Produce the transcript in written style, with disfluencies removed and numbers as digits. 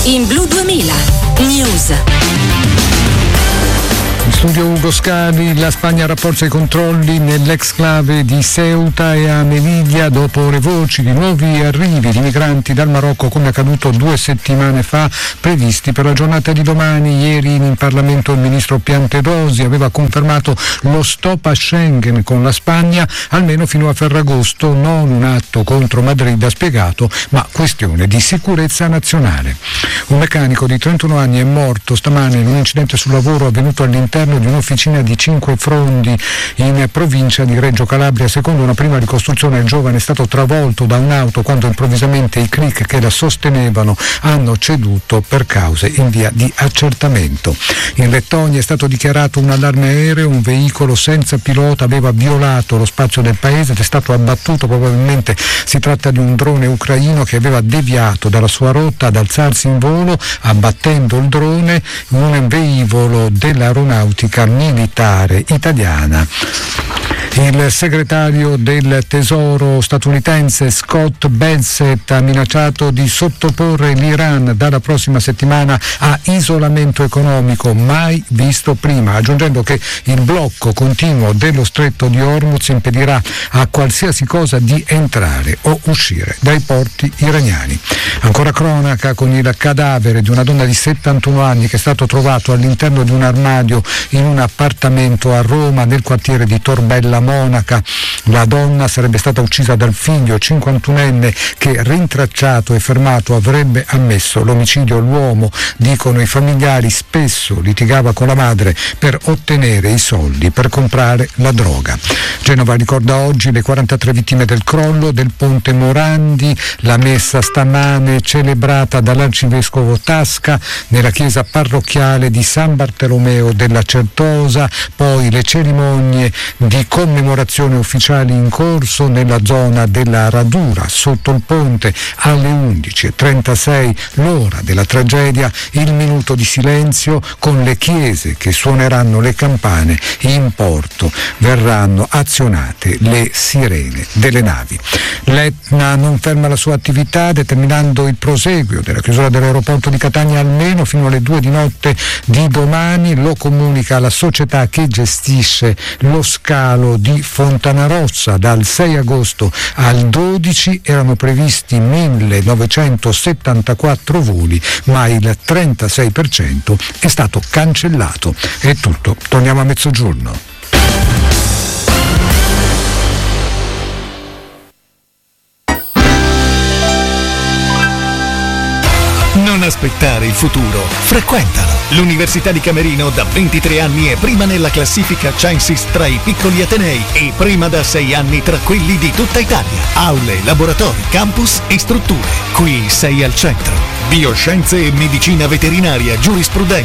in Blu 2000 News. In studio Ugo Scavi. La Spagna rafforza i controlli nell'exclave di Ceuta e a Melilla dopo le voci di nuovi arrivi di migranti dal Marocco, come accaduto 2 settimane fa, previsti per la giornata di domani. Ieri in Parlamento il ministro Piantedosi aveva confermato lo stop a Schengen con la Spagna almeno fino a Ferragosto, non un atto contro Madrid, ha spiegato, ma questione di sicurezza nazionale. Un meccanico di 31 anni è morto stamane in un incidente sul lavoro avvenuto all'interno di un'officina di Cinque Frondi in provincia di Reggio Calabria. Secondo una prima ricostruzione, il giovane è stato travolto da un'auto quando improvvisamente i click che la sostenevano hanno ceduto per cause in via di accertamento. In Lettonia è stato dichiarato un allarme aereo, un veicolo senza pilota aveva violato lo spazio del paese ed è stato abbattuto. Probabilmente si tratta di un drone ucraino che aveva deviato dalla sua rotta ad alzarsi in volo, abbattendo il drone un velivolo dell'aeronautica militare italiana. Il segretario del Tesoro statunitense Scott Bessent ha minacciato di sottoporre l'Iran dalla prossima settimana a isolamento economico mai visto prima, aggiungendo che il blocco continuo dello stretto di Hormuz impedirà a qualsiasi cosa di entrare o uscire dai porti iraniani. Ancora cronaca con il cadavere di una donna di 71 anni che è stato trovato all'interno di un armadio in un appartamento a Roma nel quartiere di Torbella Monaca. La donna sarebbe stata uccisa dal figlio 51enne che, rintracciato e fermato, avrebbe ammesso l'omicidio. L'uomo, dicono i familiari, spesso litigava con la madre per ottenere i soldi per comprare la droga. Genova ricorda oggi le 43 vittime del crollo del ponte Morandi. La messa stamane celebrata dall'arcivescovo Tasca nella chiesa parrocchiale di San Bartolomeo della Certosa, poi le cerimonie di commemorazione ufficiali in corso nella zona della Radura sotto il ponte alle 11:36, l'ora della tragedia, il minuto di silenzio con le chiese che suoneranno le campane. In porto verranno azionate le sirene delle navi. L'Etna non ferma la sua attività, determinando il proseguio della chiusura dell'aeroporto di Catania almeno fino alle 2 di notte di domani. Lo comunica la società che gestisce lo scalo di Fontanarossa. Dal 6 agosto al 12 erano previsti 1974 voli, ma il 36% è stato cancellato. È tutto, torniamo a mezzogiorno. Non aspettare il futuro, frequentalo. L'Università di Camerino da 23 anni è prima nella classifica Censis tra i piccoli atenei e prima da 6 anni tra quelli di tutta Italia. Aule, laboratori, campus e strutture. Qui sei al centro. Bioscienze e medicina veterinaria, giurisprudenza,